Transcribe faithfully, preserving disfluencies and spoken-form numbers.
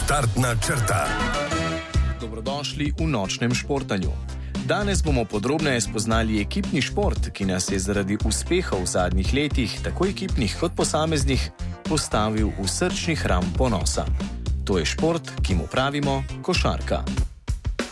Štartna črta. Dobrodošli v nočnem športanju. Danes bomo podrobneje spoznali ekipni šport, ki nas je zaradi uspehov v zadnjih letih, tako ekipnih kot posameznih, postavil v srčni hram ponosa. To je šport, ki mu pravimo košarka.